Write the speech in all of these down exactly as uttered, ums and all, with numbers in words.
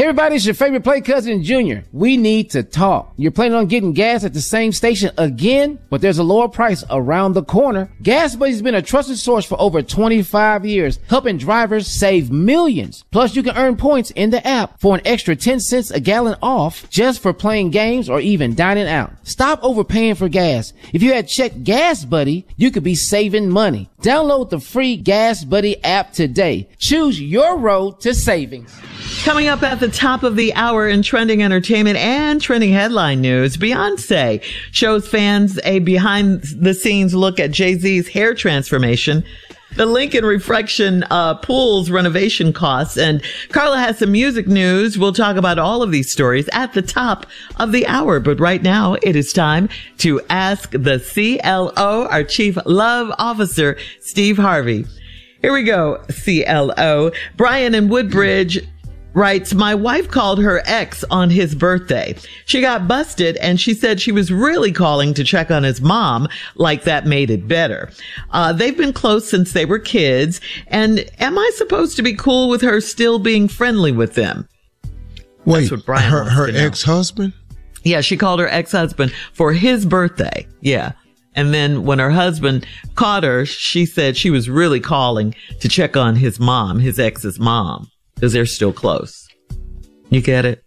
Hey everybody, it's your favorite play cousin Junior. We need to talk. You're planning on getting gas at the same station again, but there's a lower price around the corner. Gas Buddy's been a trusted source for over twenty-five years, helping drivers save millions. Plus, you can earn points in the app for an extra ten cents a gallon off just for playing games or even dining out. Stop overpaying for gas. If you had checked Gas Buddy, you could be saving money. Download the free Gas Buddy app today. Choose your road to savings. Coming up at the top of the hour in trending entertainment and trending headline news, Beyonce shows fans a behind-the-scenes look at Jay-Z's hair transformation, the Lincoln Reflection uh, Pool's renovation costs, and Carla has some music news. We'll talk about all of these stories at the top of the hour. But right now, it is time to ask the C L O, our Chief Love Officer, Steve Harvey. Here we go, C L O. Brian in Woodbridge writes, my wife called her ex on his birthday. She got busted and she said she was really calling to check on his mom, like that made it better. Uh, they've been close since they were kids. And am I supposed to be cool with her still being friendly with them? Wait, That's what Brian her, wants her to know. ex-husband? Yeah, she called her ex-husband for his birthday. Yeah. And then when her husband caught her, she said she was really calling to check on his mom, his ex's mom. Because they're still close. You get it?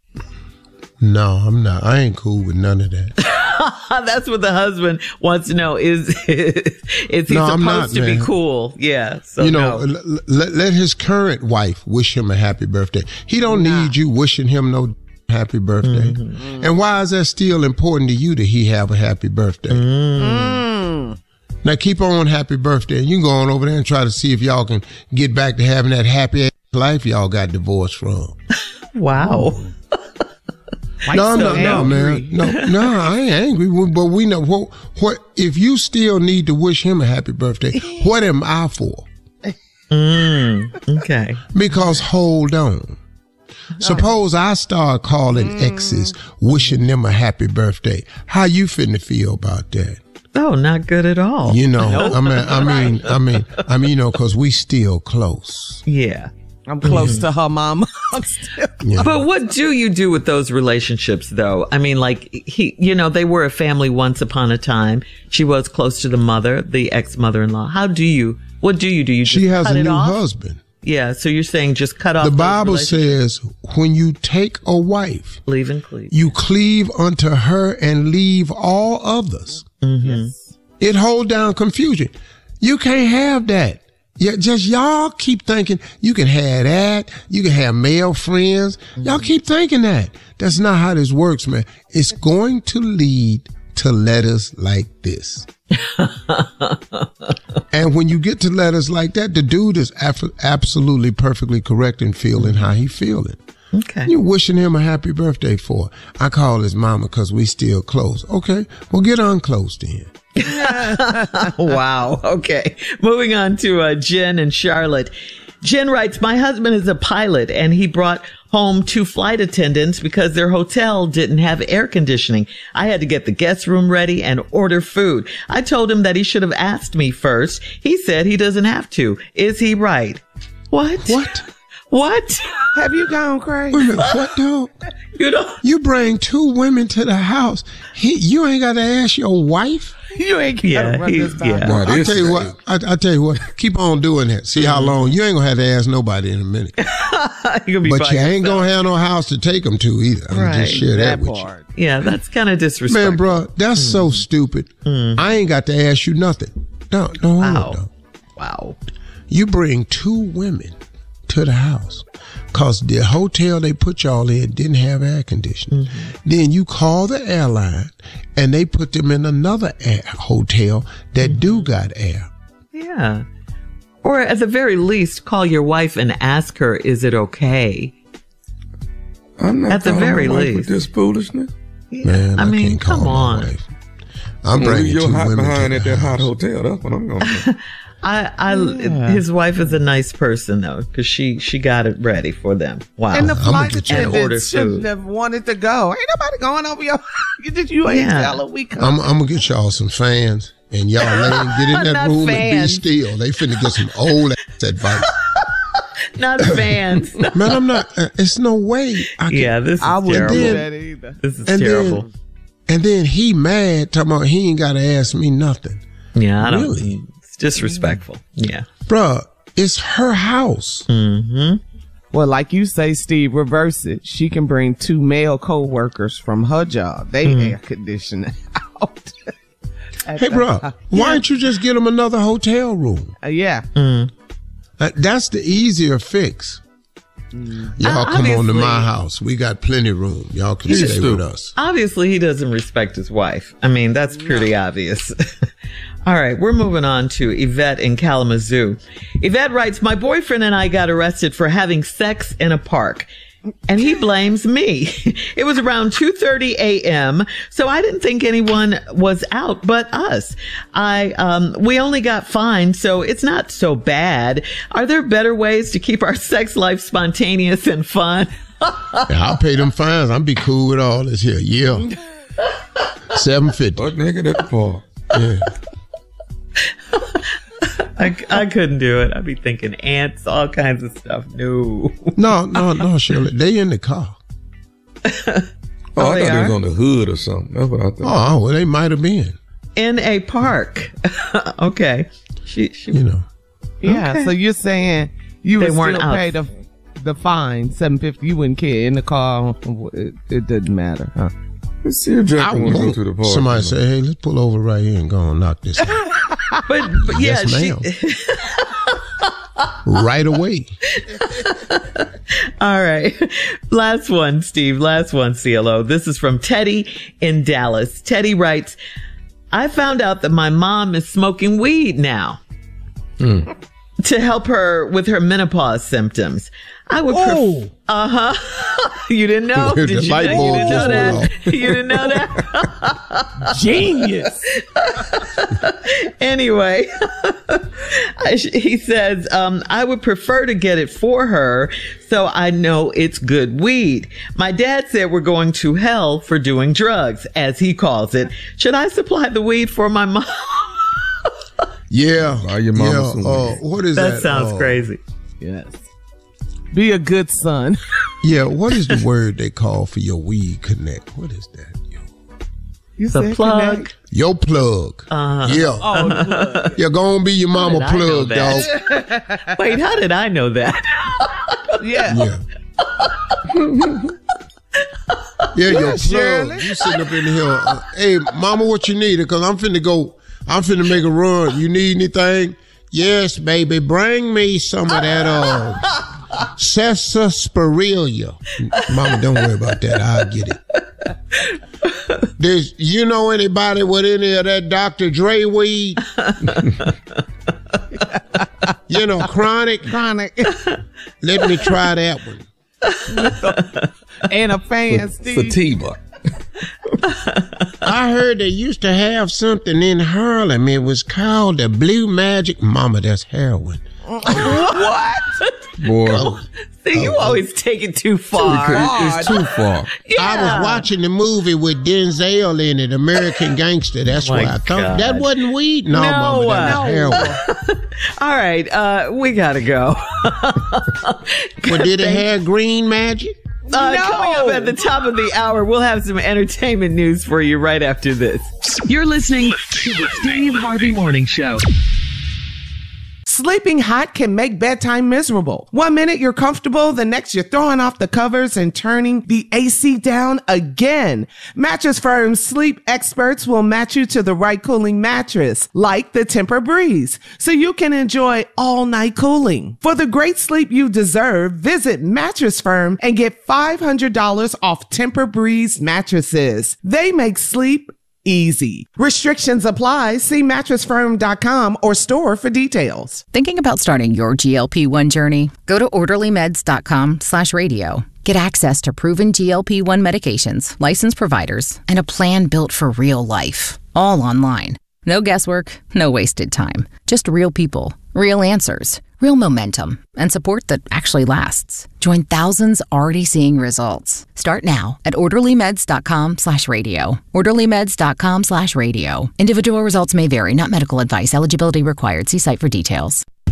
No, I'm not. I ain't cool with none of that. That's what the husband wants to know. Is is he No, I'm supposed not, to man. be cool? Yeah. So you know, no. l- let, let his current wife wish him a happy birthday. He don't Nah. need you wishing him no happy birthday. Mm-hmm. And why is that still important to you that he have a happy birthday? Mm. Now keep on happy birthday. You can go on over there and try to see if y'all can get back to having that happy life y'all got divorced from. Wow. No, so no, no, man. No, no, I ain't angry. But we know what, what, if you still need to wish him a happy birthday, what am I for? Mm, okay. Because hold on. Suppose I start calling mm. exes, wishing them a happy birthday. How you finna feel about that? Oh, not good at all. You know, nope. I mean, I mean, I mean, I mean, you know, cause we still close. Yeah. I'm close mm-hmm. to her mama. I'm still yeah. But what do you do with those relationships, though? I mean, like, he, you know, they were a family once upon a time. She was close to the mother, the ex-mother-in-law. How do you, what do you do? You just She has cut a it new off? husband. Yeah, so you're saying just cut off The those Bible says when you take a wife, leave and cleave. you cleave unto her and leave all others. Mm-hmm. Yes. It hold down confusion. You can't have that. Yeah, just y'all keep thinking you can have that. You can have male friends. Y'all keep thinking that. That's not how this works, man. It's going to lead to letters like this. And when you get to letters like that, the dude is af- absolutely perfectly correct in feeling how he feeling. Okay. You wishing him a happy birthday for. I call his mama because we still close. Okay, well get unclose then. Wow. Okay. Moving on to uh, Jen and Charlotte. Jen writes, my husband is a pilot and he brought home two flight attendants because their hotel didn't have air conditioning. I had to get the guest room ready and order food. I told him that he should have asked me first. He said he doesn't have to. Is he right? What? What? What? Have you gone crazy? Wait a minute, what dog? You don't. You bring two women to the house. He, you ain't got to ask your wife. You ain't got Yeah, to run he- this down. yeah. Boy, I this tell you is- what. I, I tell you what. Keep on doing that. See how long you ain't gonna have to ask nobody in a minute. You're gonna be But by you ain't yourself. gonna have no house to take them to either. I'm Right, just share that, That with part. Yeah, that's kind of you, disrespectful. man, bro. That's so stupid. I ain't got to ask you nothing. No, no, Wow. no. Wow. You bring two women to the house because the hotel they put y'all in didn't have air conditioning. Mm-hmm. Then you call the airline and they put them in another air hotel that mm-hmm. do got air. Yeah. Or at the very least, call your wife and ask her, is it okay? I'm not At the calling my very wife least. with this foolishness. Yeah. Man, I, I mean, can't call come my on. wife. I'm I'm gonna bringing leave two your hot women behind to at the that hot house. hotel. That's what I'm gonna do. I, I, Yeah. his wife is a nice person though, because she, she got it ready for them. Wow. And the I'ma flight get you- And order attendant shouldn't food. have wanted to go. Ain't nobody going over your. You just you ain't Yeah. tell her we come. I'm, I'm gonna get y'all some fans, and y'all lay and get in that Not room fans. and be still. They finna get some old ass advice. Not fans. Man, I'm not. Uh, it's no way. I can, Yeah, this is I wouldn't terrible. do that either. This is and terrible. then, and then he mad talking about he ain't got to ask me nothing. yeah, I don't. Really? It's disrespectful. Yeah. Bruh, it's her house. Mm-hmm. Well, like you say, Steve, reverse it. She can bring two male co-workers from her job. They Mm. air condition out. At Hey, the- bruh, why don't you just get him another hotel room? Uh, yeah. Mm. Uh, that's the easier fix. Y'all come on to Obviously. my house. We got plenty of room. Y'all can stay with us. Obviously, he doesn't respect his wife. I mean, that's pretty obvious. All right, we're moving on to Yvette in Kalamazoo. Yvette writes, my boyfriend and I got arrested for having sex in a park. And he blames me. It was around two thirty a.m., so I didn't think anyone was out but us. I um we only got fined, so it's not so bad. Are there better ways to keep our sex life spontaneous and fun? Yeah, I'll pay them fines. I'll be cool with all this here. Yeah. seven fifty. Butt naked at the park. Yeah. I, I couldn't do it. I'd be thinking ants, all kinds of stuff. No. No, no, no, Shirley. They in the car. Oh, Oh, I they thought it was are? on the hood or something. That's what I thought. Oh, well, they might have been. In a park. Okay. She, she, You know. Yeah. Okay. So you're saying you They would weren't still out. pay the the fine seven fifty? You wouldn't care in the car. It, it doesn't matter. Huh? Let's see if Jack I want to go want to the park. somebody you know. say, hey, let's pull over right here and go and knock this out. but, but yeah, Yes, she, ma'am. Right away. all right. Last one, Steve. Last one, C L O. This is from Teddy in Dallas. Teddy writes, I found out that my mom is smoking weed now to help her with her menopause symptoms. I would pref- Oh. Uh-huh. You didn't know? The Did you, light know? you bulb didn't know just went that? You didn't know that? Genius. Anyway, he says, um, I would prefer to get it for her so I know it's good weed. My dad said we're going to hell for doing drugs, as he calls it. Should I supply the weed for my mom? Yeah. Buy your mama yeah. some Uh, weed. what is That that? sounds uh, crazy. Yes. Be a good son. Yeah. What is the word they call for your weed connect? What is that? Yo? You The said plug. connect? Your plug. Uh-huh. Yeah. Oh, the plug. You're going to be your mama did I know plug, that? dog. Wait, how did I know that? Yeah. Yeah. Yeah, your plug. Shirley. You sitting up in here. Uh, hey, mama, what you need? Because I'm finna go. I'm finna make a run. You need anything? Yes, baby. Bring me some of that uh, sarsaparilla. Mama, don't worry about that. I'll get it. Does you know anybody with any of that Doctor Dre weed? You know, chronic. Chronic. Let me try that one. And a fan, Steve. Sativa. I heard they used to have something in Harlem. It was called the Blue Magic. Mama, that's heroin. What? Boy, See, you always take it too far. it's too far. I was watching the movie with Denzel in it, American Gangster. That's My why I thought God. that wasn't weed. No, No, Mama, that uh, was heroin. All right, uh, we gotta go. But did it have green magic? Uh, Coming up at the top of the hour, we'll have some entertainment news for you right after this. You're listening to the Steve Harvey Morning Show. Sleeping hot can make bedtime miserable. One minute you're comfortable, the next you're throwing off the covers and turning the A C down again. Mattress Firm's sleep experts will match you to the right cooling mattress, like the Tempur-Breeze, so you can enjoy all-night cooling. For the great sleep you deserve, visit Mattress Firm and get five hundred dollars off Tempur-Breeze mattresses. They make sleep easy. Restrictions apply. See mattress firm dot com or store for details. Thinking about starting your G L P one journey? Go to orderly meds dot com slash radio. Get access to proven G L P one medications, licensed providers, and a plan built for real life. All online. No guesswork, no wasted time. Just real people, real answers, real momentum, and support that actually lasts. Join thousands already seeing results. Start now at orderly meds dot com slash radio. orderly meds dot com slash radio. Individual results may vary, not medical advice. Eligibility required. See site for details.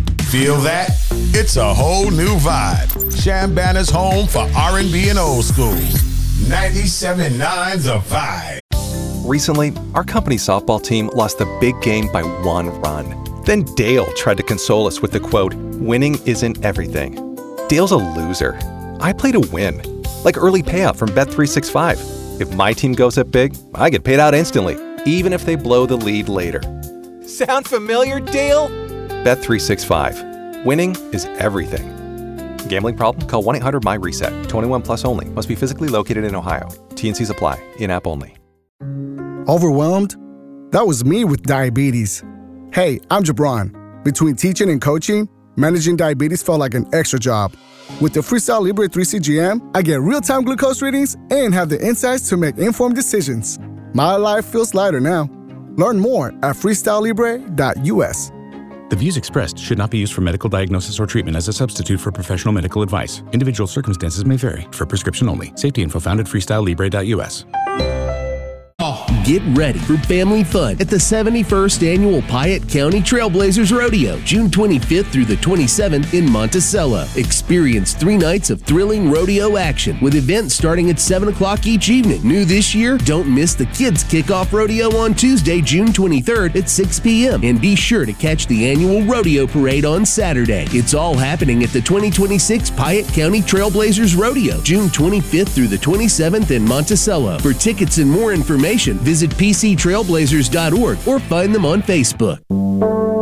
Feel that? It's a whole new vibe. Chambana's home for R and B and old school. ninety-seven point nine The Vibe. Recently, our company softball team lost the big game by one run. Then Dale tried to console us with the quote, "Winning isn't everything." Dale's a loser. I play to win. Like early payout from Bet three sixty-five. If my team goes up big, I get paid out instantly, even if they blow the lead later. Sound familiar, Dale? Bet three sixty-five. Winning is everything. Gambling problem? Call one eight hundred M Y reset. twenty-one plus only. Must be physically located in Ohio. T N Cs apply. In-app only. Overwhelmed? That was me with diabetes. Hey, I'm Jabron. Between teaching and coaching, managing diabetes felt like an extra job. With the Freestyle Libre three C G M, I get real-time glucose readings and have the insights to make informed decisions. My life feels lighter now. Learn more at freestyle libre dot U S. The views expressed should not be used for medical diagnosis or treatment as a substitute for professional medical advice. Individual circumstances may vary. For prescription only. Safety info found at freestyle libre dot U S. Get ready for family fun at the seventy-first Annual Piatt County Trailblazers Rodeo, June twenty-fifth through the twenty-seventh in Monticello. Experience three nights of thrilling rodeo action with events starting at seven o'clock each evening. New this year, don't miss the Kids Kickoff Rodeo on Tuesday, June twenty-third at six p.m. And be sure to catch the annual rodeo parade on Saturday. It's all happening at the twenty twenty-six Piatt County Trailblazers Rodeo, June twenty-fifth through the twenty-seventh in Monticello. For tickets and more information, visit p c trailblazers dot org or find them on Facebook.